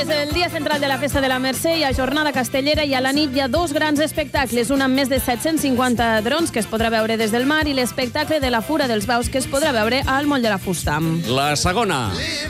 És el dia central de la Festa de la Mercè, hi ha jornada castellera i a la nit hi ha dos grans espectacles, un amb més de 750 drons que es podrà veure des del mar i l'espectacle de la Fura dels Baus que es podrà veure al Moll de la Fusta. La segona.